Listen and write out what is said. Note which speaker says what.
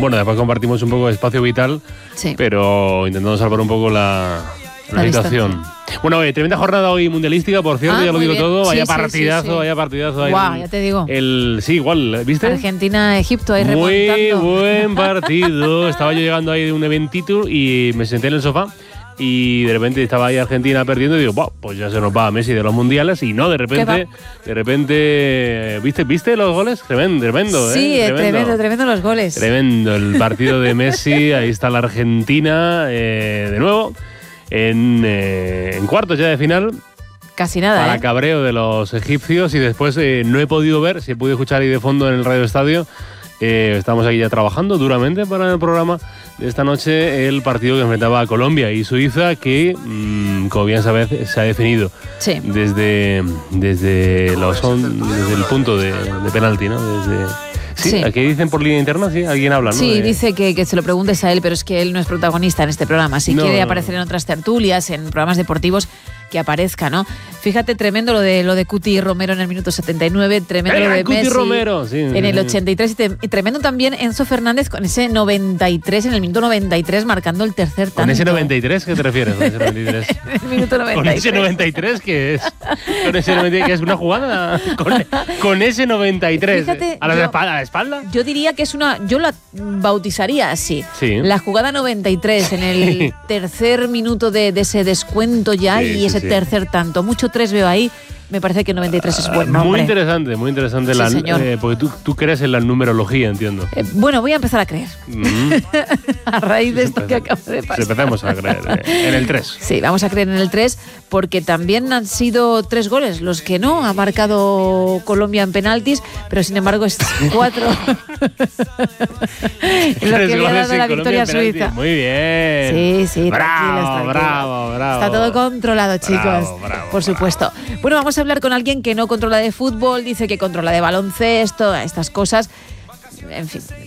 Speaker 1: Bueno, después compartimos un poco de espacio vital,
Speaker 2: Sí.
Speaker 1: pero intentando salvar un poco la situación. Bueno, tremenda jornada hoy mundialística, por cierto, ya lo
Speaker 2: muy
Speaker 1: digo
Speaker 2: bien.
Speaker 1: todo. Vaya
Speaker 2: Sí,
Speaker 1: partidazo,
Speaker 2: sí.
Speaker 1: vaya partidazo.
Speaker 2: Guau, ya te digo.
Speaker 1: Sí, igual, ¿viste?
Speaker 2: Argentina-Egipto ahí
Speaker 1: Muy
Speaker 2: remontando.
Speaker 1: buen partido. Estaba yo llegando ahí de un eventito y me senté en el sofá y de repente estaba ahí Argentina perdiendo y digo, wow, pues ya se nos va Messi de los mundiales. Y no, de repente, ¿viste los goles? Tremendo,
Speaker 2: Sí, tremendo los goles.
Speaker 1: Tremendo el partido de Messi. Ahí está la Argentina de nuevo en cuartos ya de final.
Speaker 2: Casi nada,
Speaker 1: Para cabreo de los egipcios. Y después no he podido ver, si he podido escuchar ahí de fondo en el Radio Estadio, estamos aquí ya trabajando duramente para el programa de esta noche, el partido que enfrentaba a Colombia y Suiza, que como bien sabes se ha definido desde el punto de penalti, ¿no? Sí, aquí dicen por línea interna, sí, alguien habla, ¿no?
Speaker 2: Sí, dice que se lo preguntes a él, pero es que él no es protagonista en este programa. Si quiere aparecer en otras tertulias, en programas deportivos, que aparezca, ¿no? Fíjate, tremendo lo de Cuti Romero en el minuto 79, tremendo lo de Messi
Speaker 1: Romero, sí,
Speaker 2: en el 83 y tremendo también Enzo Fernández con ese 93, en el minuto 93, marcando el tercer tanto.
Speaker 1: ¿Con ese 93 qué te refieres? ¿Con ese 93?
Speaker 2: El minuto 93.
Speaker 1: ¿Con ese 93 qué es? ¿Con ese 93 qué es una jugada? Con ese 93.
Speaker 2: Fíjate,
Speaker 1: ¿A la espalda?
Speaker 2: Yo diría que es yo la bautizaría así.
Speaker 1: Sí.
Speaker 2: La jugada 93 en el tercer minuto de ese descuento ya y ese tercer tanto. Mucho 3 veo ahí. Me parece que 93 es buen nombre.
Speaker 1: Muy interesante.
Speaker 2: Sí, señor.
Speaker 1: Porque tú crees en la numerología, entiendo.
Speaker 2: Bueno, voy a empezar a creer. A raíz de esto que acaba de pasar.
Speaker 1: Empezamos a creer en el 3.
Speaker 2: Sí, vamos a creer en el 3 porque también han sido 3 goles los que no ha marcado Colombia en penaltis, pero sin embargo es 4 en lo que le ha dado la victoria a Suiza.
Speaker 1: Muy bien.
Speaker 2: Sí,
Speaker 1: bravo.
Speaker 2: Está todo controlado, chicos. Por supuesto. Bueno, vamos a hablar con alguien que no controla de fútbol, dice que controla de baloncesto, estas cosas. En fin.